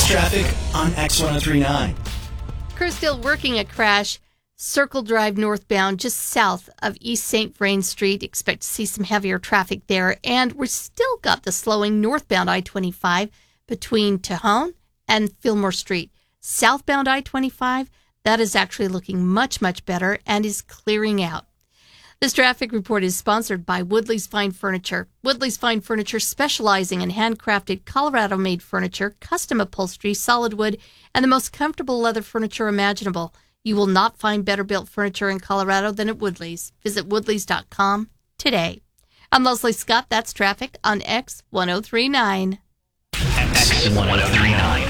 That's traffic on X1039. Crews still working a crash. Circle Drive northbound, just south of East St. Vrain Street. Expect to see some heavier traffic there. And we're still got the slowing northbound I-25 between Tejon and Fillmore Street. Southbound I-25, that is actually looking much, much better and is clearing out. This traffic report is sponsored by Woodley's Fine Furniture. Woodley's Fine Furniture, specializing in handcrafted Colorado-made furniture, custom upholstery, solid wood, and the most comfortable leather furniture imaginable. You will not find better-built furniture in Colorado than at Woodley's. Visit woodleys.com today. I'm Leslie Scott. That's traffic on X1039. X1039.